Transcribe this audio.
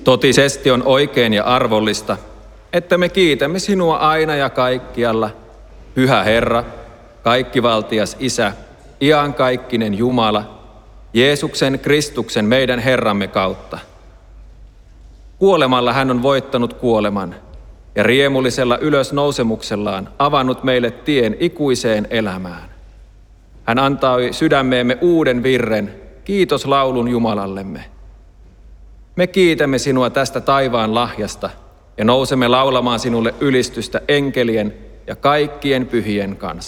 Totisesti on oikein ja arvollista, että me kiitämme sinua aina ja kaikkialla, Pyhä Herra, kaikkivaltias Isä, iankaikkinen Jumala, Jeesuksen Kristuksen meidän Herramme kautta. Kuolemalla hän on voittanut kuoleman ja riemullisella ylösnousemuksellaan avannut meille tien ikuiseen elämään. Hän antoi sydämeemme uuden virren, kiitoslaulun Jumalallemme. Me kiitämme sinua tästä taivaan lahjasta ja nousemme laulamaan sinulle ylistystä enkelien ja kaikkien pyhien kanssa.